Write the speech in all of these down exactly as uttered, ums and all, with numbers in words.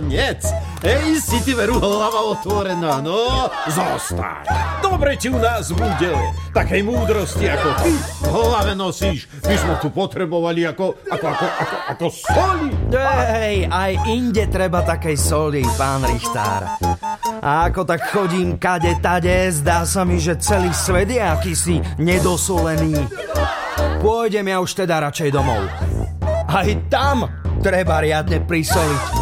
koniec. Ej, si ty veru hlava otvorená, no, zostaň. Dobre ti u nás bude. Takej múdrosti ako ty v hlave nosíš. My sme tu potrebovali ako, ako, ako, ako, ako soli. Hej, aj inde treba takej soli, pán Richtár. A ako tak chodím kade tade, zdá sa mi, že celý svet je akýsi nedosolený. Pôjdem ja už teda radšej domov. Aj tam treba riadne prisoliť.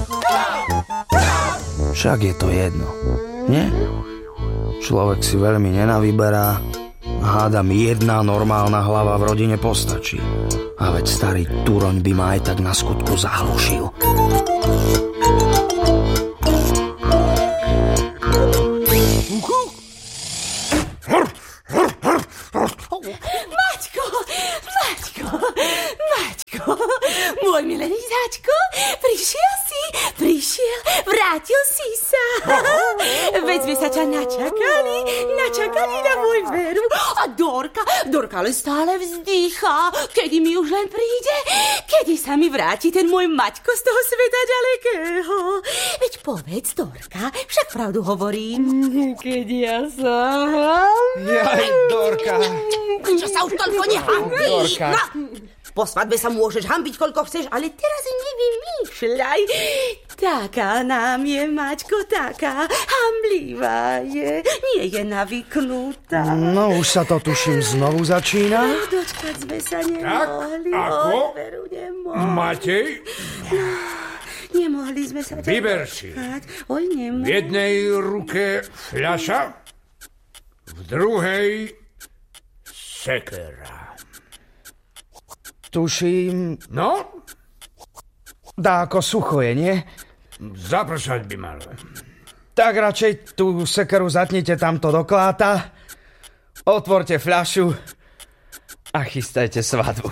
Však je to jedno, nie? Človek si veľmi nenavyberá. Hádam, jedna normálna hlava v rodine postačí. A veď starý Turoň by ma aj tak na skutku zahlušil. Maťko, Maťko, Maťko, môj milený záčko, prišiel si, prišiel, vrátil si sa. Veď sme sa ťa načakali, načakali na môj veru. A Dorka, Dorka ale stále vzdýcha, kedy mi už len príde, kedy sa mi vráti ten môj Maťko z toho sveta ďalekého. Veď povedz, Dorka, však pravdu hovorím. Keď ja sám. Jaj, Dorka. Čo sa už toľko nehambíš? Dorka. No, po svadbe sa môžeš hambiť, koľko chceš, ale teraz nevymýšľaj. Taká nám je, Maťko, taká hamblivá je. Nie je navyknutá. No, už sa to tuším znovu začína. Dočkať sme sa nemohli. Tak, ako? Oj, veru, nemohli. Matej, Nemohli sme sa... vyber si. Oj, nemohli. V jednej ruke fľaša, v druhej sekera. Tuším, No, dá ako sucho je, nie? zapršať by malo. Tak radšej tú sekeru zatnite tamto do kláta, otvorte fľašu a chystajte svadbu.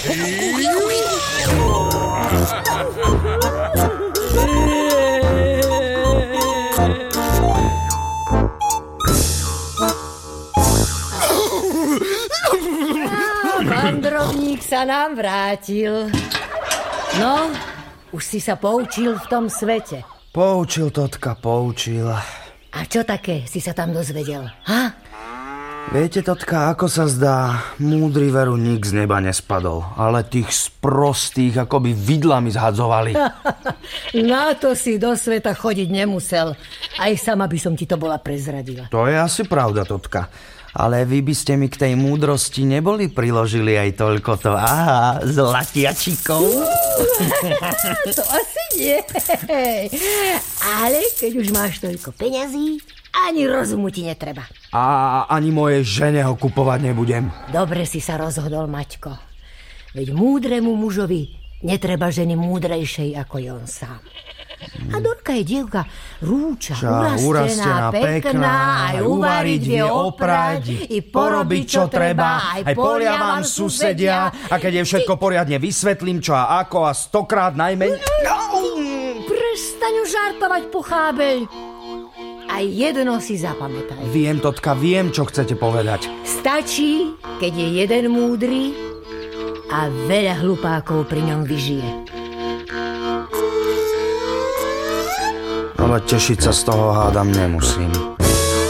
Pán Drobník sa nám vrátil. No, už si sa poučil v tom svete. Poučil, Totka, poučil. A čo také si sa tam dozvedel? Ha? Viete, Totka, ako sa zdá, múdry veru nik z neba nespadol, ale tých sprostých akoby vidlami zhadzovali. Na to si do sveta chodiť nemusel. Aj sama by som ti to bola prezradila. To je asi pravda, Totka. Ale vy by ste mi k tej múdrosti neboli priložili aj toľko to, aha, zlatiačikov? To asi nie. Ale keď už máš toľko peňazí, ani rozumu ti netreba. A ani moje žene ho kupovať nebudem. Dobre si sa rozhodol, Maťko. Veď múdremu mužovi netreba ženy múdrejšej ako je on sám. A Dorka je dievka rúča, Ča, urastená, pekná, aj uvariť vie, oprať, i porobiť, čo treba, aj polia vám susedia. A keď je všetko poriadne, vysvetlím, čo a ako a stokrát najmenej... Prestaň už žartovať, pochábeľ. A jedno si zapamätaj. Viem, Totka, viem, čo chcete povedať. Stačí, keď je jeden múdry a veľa hlupákov pri ňom vyžije. Ale tešiť sa z toho hádam nemusím.